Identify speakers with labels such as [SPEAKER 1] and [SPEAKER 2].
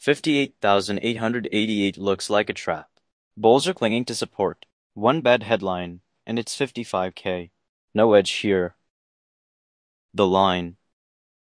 [SPEAKER 1] 58,888 looks like a trap. Bulls are clinging to support. One bad headline, and it's 55K. No edge here. The line.